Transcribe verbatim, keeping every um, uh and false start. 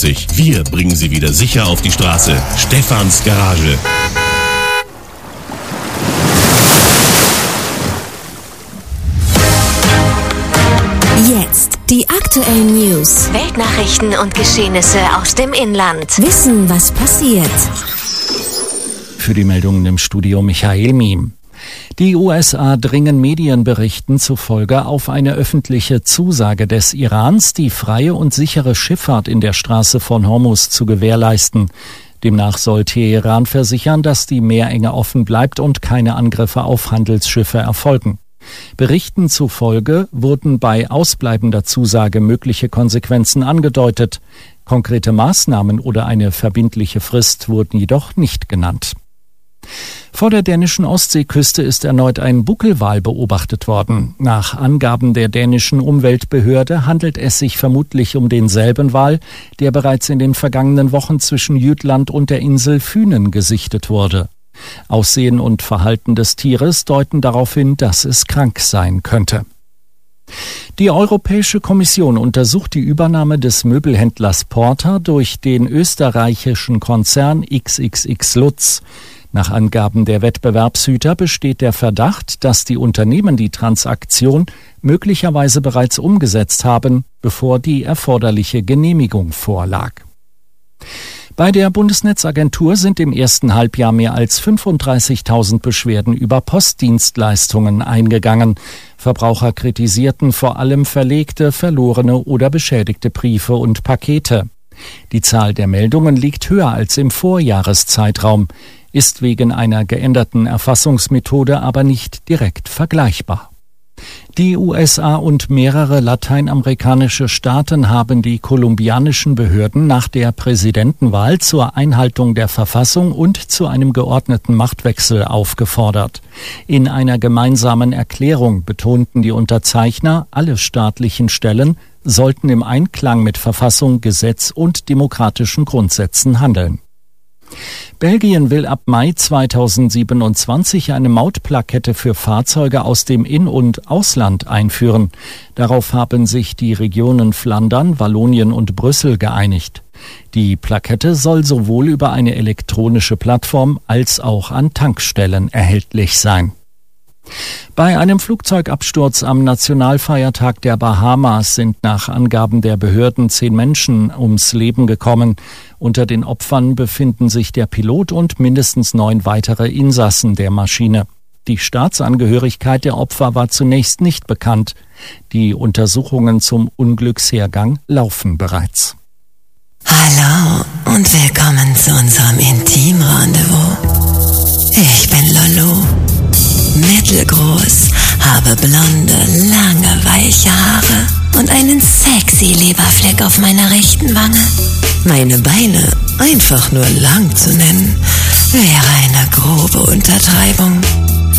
fünfzig. Wir bringen Sie wieder sicher auf die Straße. Stefans Garage. Jetzt die aktuellen News, Weltnachrichten und Geschehnisse aus dem Inland. Wissen, was passiert. Für die Meldungen im Studio Michael Miem. Die U S A dringen Medienberichten zufolge auf eine öffentliche Zusage des Irans, die freie und sichere Schifffahrt in der Straße von Hormuz zu gewährleisten. Demnach soll Teheran versichern, dass die Meerenge offen bleibt und keine Angriffe auf Handelsschiffe erfolgen. Berichten zufolge wurden bei ausbleibender Zusage mögliche Konsequenzen angedeutet. Konkrete Maßnahmen oder eine verbindliche Frist wurden jedoch nicht genannt. Vor der dänischen Ostseeküste ist erneut ein Buckelwal beobachtet worden. Nach Angaben der dänischen Umweltbehörde handelt es sich vermutlich um denselben Wal, der bereits in den vergangenen Wochen zwischen Jütland und der Insel Fünen gesichtet wurde. Aussehen und Verhalten des Tieres deuten darauf hin, dass es krank sein könnte. Die Europäische Kommission untersucht die Übernahme des Möbelhändlers Porter durch den österreichischen Konzern X X X Lutz. Nach Angaben der Wettbewerbshüter besteht der Verdacht, dass die Unternehmen die Transaktion möglicherweise bereits umgesetzt haben, bevor die erforderliche Genehmigung vorlag. Bei der Bundesnetzagentur sind im ersten Halbjahr mehr als fünfunddreißigtausend Beschwerden über Postdienstleistungen eingegangen. Verbraucher kritisierten vor allem verlegte, verlorene oder beschädigte Briefe und Pakete. Die Zahl der Meldungen liegt höher als im Vorjahreszeitraum, ist wegen einer geänderten Erfassungsmethode aber nicht direkt vergleichbar. Die U S A und mehrere lateinamerikanische Staaten haben die kolumbianischen Behörden nach der Präsidentenwahl zur Einhaltung der Verfassung und zu einem geordneten Machtwechsel aufgefordert. In einer gemeinsamen Erklärung betonten die Unterzeichner, alle staatlichen Stellen sollten im Einklang mit Verfassung, Gesetz und demokratischen Grundsätzen handeln. Belgien will ab Mai zweitausendsiebenundzwanzig eine Mautplakette für Fahrzeuge aus dem In- und Ausland einführen. Darauf haben sich die Regionen Flandern, Wallonien und Brüssel geeinigt. Die Plakette soll sowohl über eine elektronische Plattform als auch an Tankstellen erhältlich sein. Bei einem Flugzeugabsturz am Nationalfeiertag der Bahamas sind nach Angaben der Behörden zehn Menschen ums Leben gekommen. Unter den Opfern befinden sich der Pilot und mindestens neun weitere Insassen der Maschine. Die Staatsangehörigkeit der Opfer war zunächst nicht bekannt. Die Untersuchungen zum Unglückshergang laufen bereits. Hallo und willkommen zu unserem Intimrendezvous. Ich bin Lolo. Mittelgroß, habe blonde, lange, weiche Haare und einen sexy Leberfleck auf meiner rechten Wange. Meine Beine einfach nur lang zu nennen, wäre eine grobe Untertreibung.